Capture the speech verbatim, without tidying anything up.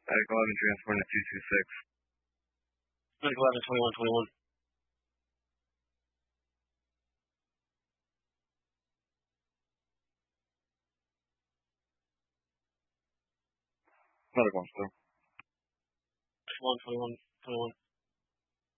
Medic eleven transporting to two two six. Medic eleven, twenty-one, twenty-one. Medic one, sir. one, twenty-one, twenty-one.